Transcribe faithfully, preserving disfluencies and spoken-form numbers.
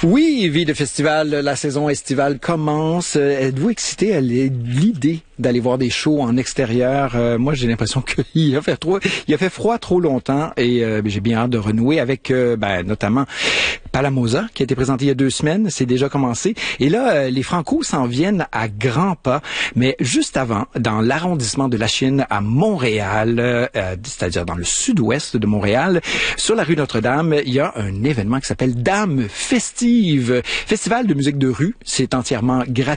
Oui, vie de festival, la saison estivale commence. Êtes-vous excité à l'idée d'aller voir des shows en extérieur? Euh, moi, j'ai l'impression qu'il a fait trop, il a fait froid trop longtemps et euh, j'ai bien hâte de renouer avec, euh, ben, notamment Palamosa, qui a été présenté il y a deux semaines. C'est déjà commencé. Et là, euh, les Franco s'en viennent à grands pas. Mais juste avant, dans l'arrondissement de la Chine à Montréal, euh, c'est-à-dire dans le sud-ouest de Montréal, sur la rue Notre-Dame, il y a un événement qui s'appelle Dame Festive. Festival de musique de rue. C'est entièrement gratuit.